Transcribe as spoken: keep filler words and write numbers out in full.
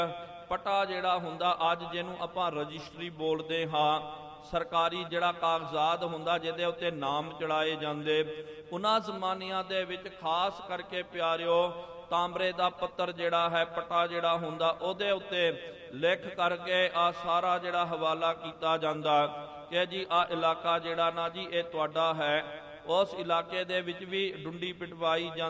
ਪਟਾ ਜਿਹੜਾ ਹੁੰਦਾ ਅੱਜ ਜਿਹਨੂੰ ਆਪਾਂ ਰਜਿਸਟਰੀ ਬੋਲਦੇ ਹਾਂ, ਸਰਕਾਰੀ ਜਿਹੜਾ ਕਾਗਜ਼ਾਤ ਹੁੰਦਾ ਜਿਹਦੇ ਉੱਤੇ ਨਾਮ ਚੜਾਏ ਜਾਂਦੇ, ਉਹਨਾਂ ਜ਼ਮਾਨਿਆਂ ਦੇ ਵਿੱਚ ਖਾਸ ਕਰਕੇ ਪਿਆਰਿਓ ਤਾਂਬਰੇ ਦਾ ਪੱਤਰ ਜਿਹੜਾ ਹੈ, ਪਟਾ ਜਿਹੜਾ ਹੁੰਦਾ ਉਹਦੇ ਉੱਤੇ ਲਿਖ ਕਰਕੇ ਆ ਸਾਰਾ ਜਿਹੜਾ ਹਵਾਲਾ ਕੀਤਾ ਜਾਂਦਾ ਕਿ ਜੀ ਆ ਇਲਾਕਾ ਜਿਹੜਾ ਨਾ ਜੀ ਇਹ ਤੁਹਾਡਾ ਹੈ। ਉਸ ਇਲਾਕੇ ਦੇ ਵਿੱਚ ਵੀ ਡੁੰਡੀ ਪਿਟਵਾਈ ਜਾਂਦੀ